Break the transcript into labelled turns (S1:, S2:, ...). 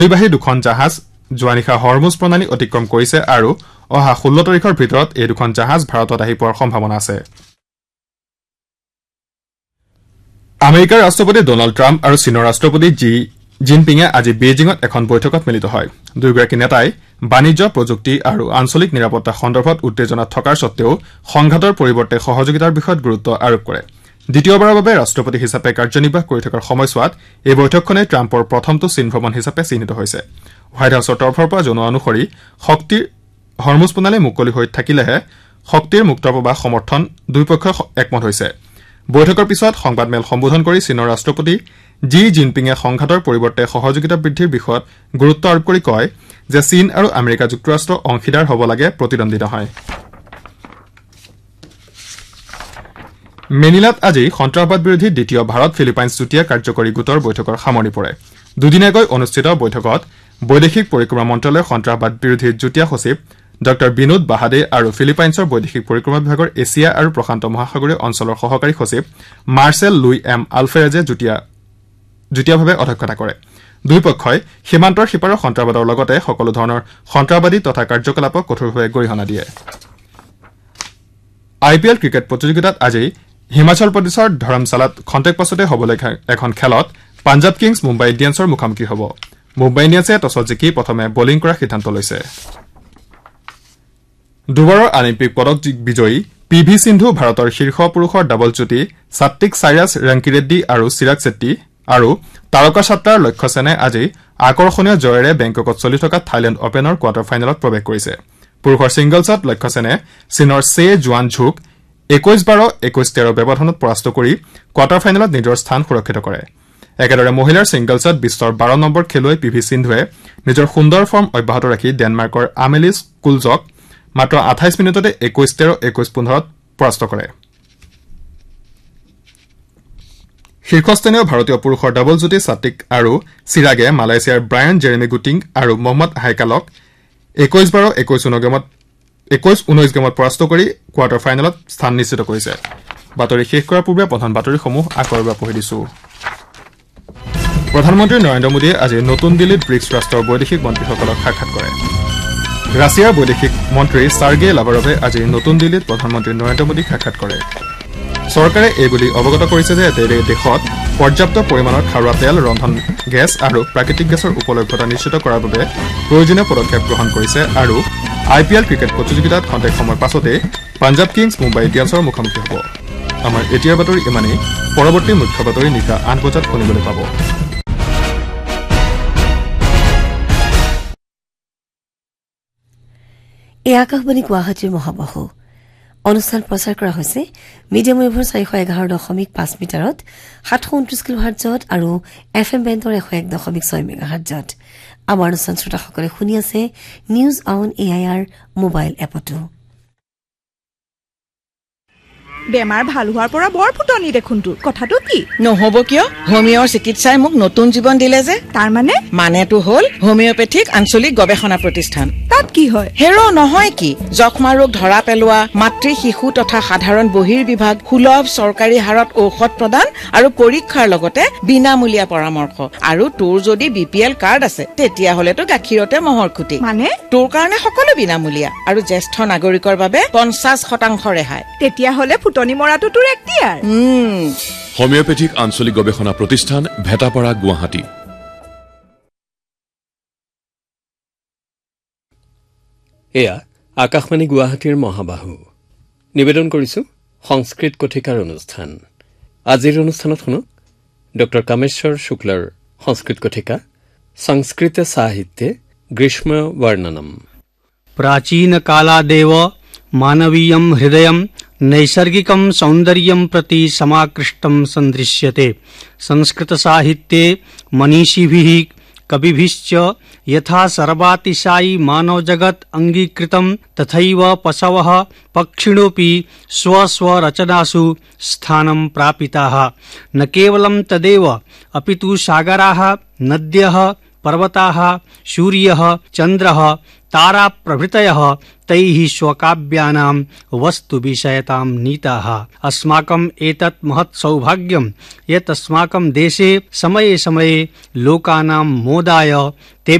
S1: নৈবাহী দুখন জাহাজ যোৱা নিশা হৰমুজ প্ৰণালী অতিক্ৰম কৰিছে আৰু অহা 16 তাৰিখৰ ভিতৰত এই দুখন জাহাজ ভাৰতত আহি পোৱাৰ সম্ভাৱনা আছে। আমেৰিকাৰ ৰাষ্ট্ৰপতি ডনাল্ড ট্ৰাম্প আৰু চীনৰ ৰাষ্ট্ৰপতি জি জিনপিঙে আজি বেইজিঙত এখন বৈঠকত মিলিত হয়। দুয়োগৰাকী নেতাই বাণিজ্য, প্ৰযুক্তি আৰু আঞ্চলিক নিৰাপত্তা সন্দৰ্ভত উত্তেজনা থকাৰ সত্বেও সংঘাতৰ পৰিৱৰ্তে সহযোগিতাৰ বিষয়ত গুৰুত্ব আৰোপ কৰে। দ্বিতীয়বাৰৰ বাবে ৰাষ্ট্ৰপতি হিচাপে কাৰ্যনিৰ্বাহ কৰি থকাৰ সময়ছোৱাত এই বৈঠকখনে ট্ৰাম্পৰ প্ৰথমটো চীন ভ্ৰমণ হিচাপে চিহ্নিত হৈছে। হোৱাইট হাউচৰ তৰফৰ পৰা জনোৱা অনুসৰি শক্তিৰ হৰমুজ প্ৰণালী মুকলি হৈ থাকিলেহে শক্তিৰ মুক্ত প্ৰৱাহ সমৰ্থন দুয়োপক্ষই একমত হৈছে। বৈঠকৰ পিছত সংবাদমেল সম্বোধন কৰি চীনৰ ৰাষ্ট্ৰপতি জি জিনপিঙে সংঘাতৰ পৰিৱৰ্তে সহযোগিতা বৃদ্ধিৰ বিষয়ত গুৰুত্ব আৰোপ কৰি কয় যে চীন আৰু আমেৰিকা যুক্তৰাষ্ট্ৰ অংশীদাৰ হ'ব লাগে, প্ৰতিদ্বন্দ্বী নহয়। মেনিলাত আজি সন্ত্ৰাসবাদ বিৰোধী দ্বিতীয় ভাৰত ফিলিপাইন্স যুটীয়া কাৰ্যকৰী গোটৰ বৈঠকৰ সামৰণি পৰে। দুদিনীয়াকৈ অনুষ্ঠিত বৈঠকত বৈদেশিক পৰিক্ৰমা মন্ত্ৰালয়ৰ সন্ত্ৰাসবাদ বিৰোধী যুটীয়া সচিব ড বিনোদ বাহাদে আৰু ফিলিপাইন্সৰ বৈদেশিক পৰিক্ৰমা বিভাগৰ এছিয়া আৰু প্ৰশান্ত মহাসাগৰীয় অঞ্চলৰ সহকাৰী সচিব মাৰ্চেল লুই এম আলফেৰেজে যুটীয়াভাৱে অধ্যক্ষতা কৰে। দুয়োপক্ষই সীমান্তৰ সিপাৰৰ সন্ত্ৰাসবাদৰ লগতে সকলো ধৰণৰ সন্ত্ৰাসবাদী তথা কাৰ্যকলাপক কঠোৰভাৱে গৰিহণা দিয়ে। IPL ক্ৰিকেট প্ৰতিযোগিতাত আজি হিমাচল প্ৰদেশৰ ধৰমশালাত খন্তেক পাছতে হ'বলৈ এখন খেলত পাঞ্জাৱ কিংছ মুম্বাই ইণ্ডিয়ানছৰ মুখামুখি হ'ব। মুম্বাই ইণ্ডিয়ানছে টছত জিকি প্ৰথমে বলিং কৰাৰ সিদ্ধান্ত লৈছে। দুবাৰৰ অলিম্পিক পদক বিজয়ী PV সিন্ধু ভাৰতৰ শীৰ্ষ পুৰুষৰ ডাবল যুটি সাত্বিক সাইৰাছ ৰাংকিৰেড্ডী আৰু চিৰাগ শেট্টি আৰু তাৰকা ছাত্ৰাৰ লক্ষ্য সেনে আজি আকৰ্ষণীয় জয়েৰে বেংককত চলি থকা থাইলেণ্ড অপেনৰ কোৱাৰ্টাৰ ফাইনেলত প্ৰৱেশ কৰিছে। পুৰুষৰ ছিংগলছত লক্ষ্য সেনে চীনৰ চে জুৱান ঝুক 21-12, 21-13 ব্যৱধানত পৰাস্ত কৰি কোৱাৰ্টাৰ ফাইনেলত নিজৰ স্থান সুৰক্ষিত কৰে। একেদৰে মহিলাৰ ছিংগলছত বিশ্বৰ 12 নম্বৰ খেলুৱৈ PV সিন্ধুৱে নিজৰ সুন্দৰ ফৰ্ম অব্যাহত ৰাখি ডেনমাৰ্কৰ আমেলিছ কুলজক মাত্ৰ 28 মিনিটতে 21-13, 21-15 পৰাস্ত কৰে। শীৰ্ষস্থানীয় ভাৰতীয় পুৰুষৰ ডাবল যুটি সাত্বিক আৰু চিৰাগে মালয়েছিয়াৰ ব্ৰায়ান জেৰেমি গুটিং আৰু মহম্মদ হাইকালক 21-12, 21-19 গেমত পৰাস্ত কৰি কোৱাৰ্টাৰ ফাইনেলত স্থান নিশ্চিত কৰিছে। বাতৰি শেষ কৰাৰ পূৰ্বে প্ৰধান বাতৰিসমূহ আকৌ এবাৰ পঢ়ি দিছো। প্ৰধানমন্ত্ৰী নৰেন্দ্ৰ মোদীয়ে আজি নতুন দিল্লীত ব্ৰিক্স ৰাষ্ট্ৰৰ বৈদেশিক মন্ত্ৰীসকলক সাক্ষাৎ কৰে। ৰাছিয়াৰ বৈদেশিক মন্ত্ৰী ছাৰ্গে লাভাৰভে আজি নতুন দিল্লীত প্ৰধানমন্ত্ৰী নৰেন্দ্ৰ মোদীক সাক্ষাৎ কৰে। চৰকাৰে এইবুলি অৱগত কৰিছে যে দেশত পৰ্যাপ্ত পৰিমাণৰ খাৰুৱা তেল, ৰন্ধন গেছ আৰু প্ৰাকৃতিক গেছৰ উপলব্ধতা নিশ্চিত কৰাৰ বাবে প্ৰয়োজনীয় পদক্ষেপ গ্ৰহণ কৰিছে আৰু IPL ক্ৰিকেট প্ৰতিযোগিতাত খন্তেক সময়ৰ পাছতে পাঞ্জাৱ কিংছ মুম্বাই ইণ্ডিয়ানছৰ মুখামুখি হ'ব। আমাৰ এতিয়াৰ বাতৰি ইমানেই। পৰৱৰ্তী মুখ্য বাতৰি নিশা 8 বজাত শুনিবলৈ পাব।
S2: এই আকাশবাণী গুৱাহাটীৰ মহাবাহু অনুষ্ঠান প্ৰচাৰ কৰা হৈছে মিডিয়াম ৱেভৰ 411.5 মিটাৰত 729 কিলোহাৰ্টজত আৰু FM বেণ্ডৰ 101.6 মেগাহাৰ্টজত। আমাৰ অনুষ্ঠান শ্ৰোতাসকলে শুনি আছে নিউজ অন AIR মোবাইল এপতো।
S3: বেমাৰ ভাল হোৱাৰ পৰা বৰ ফুটনি দেখোন তোৰ, কথাটো কি?
S4: নহব কিয়, হোমিঅৰ চিকিৎসাই মোক নতুন জীৱন দিলে যে।
S3: তাৰ মানেটো
S4: হ'ল হোমিঅপেথিক আঞ্চলিক গৱেষণা প্ৰতিষ্ঠান।
S3: তাত কি হয়?
S4: হেৰো নহয় কি, যক্ষ্মা ৰোগ ধৰা পেলোৱা, মাতৃ শিশু তথা সাধাৰণ বহিৰ্বিভাগ, সুলভ চৰকাৰী হাৰত ঔষধ প্ৰদান আৰু পৰীক্ষাৰ লগতে বিনামূলীয়া পৰামৰ্শ। আৰু তোৰ যদি BPL কাৰ্ড আছে তেতিয়াহ'লেতো গাখীৰতে মহৰ খুটি।
S3: মানে
S4: তোৰ কাৰণে সকলো বিনামূলীয়া আৰু জ্যেষ্ঠ নাগৰিকৰ বাবে 50% ৰেহাই।
S3: তেতিয়াহ'লে ফুটনি মৰাটো তোৰ এক্টিয়াৰ।
S5: হোমিঅপেথিক আঞ্চলিক গৱেষণা প্ৰতিষ্ঠান, ভেটাপাৰা, গুৱাহাটী।
S6: এয়া আকাশবাণী গুৱাহাটীৰ মহাবাহু। নিবেদন কৰিছো সংস্কৃত কথিকাৰ অনুষ্ঠান। আজিৰ অনুষ্ঠানত শুনক ড কামেশ্বৰ শুক্লাৰ সংস্কৃত কথিকা সংস্কৃত সাহিত্যে গ্ৰীষ্ম বৰ্ণনম।
S7: प्राचीन कालादेव मानवीयं हृदयं नैसर्गिकं सौन्दर्यं प्रति समाकृष्टं सन्दृश्यते। संस्कृत साहित्ये मनीषिभिः कविभिश्च यथा सर्वातिशायी मानव जगत अंगीकृतं तथैव पशवः पक्षिणोऽपि स्वस्वरचनासु स्थानं प्रापिताः। न केवलं तदेव अपितु सागराः, नद्यः, पर्वताः सूर्यः चन्द्रः तारा प्रभृतयः तैः स्वकाव्यानां वस्तुविषयतां नीताः अस्माकम् एतत् महत् सौभाग्यं यत् अस्माकं देशे समये समये लोकानां मोदाय